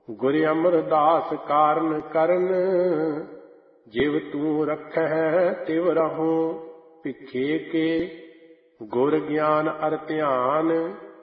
ਗੁਰ ਅਮਰਦਾਸ ਕਾਰਨ ਕਰਨ, ਜਿਵ ਤੂੰ ਰਖਹਿ ਤਿਵ ਰਹੂੰ। ਭਿਖੇ ਕੇ ਗੁਰ ਗਿਆਨ ਅਰ ਧਿਆਨ,